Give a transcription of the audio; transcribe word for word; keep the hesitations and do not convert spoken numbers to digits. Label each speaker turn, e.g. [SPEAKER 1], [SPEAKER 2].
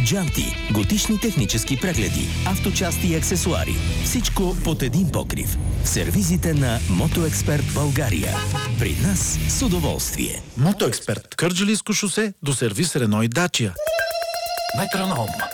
[SPEAKER 1] джанти, готични технически прегледи, авточасти и аксесуари. Всичко под един покрив. В сервизите на Мотоексперт България. При нас с удоволствие.
[SPEAKER 2] Мотоексперт. Кърджалийско шосе до сервис Рено и Дачия.
[SPEAKER 3] Метроном.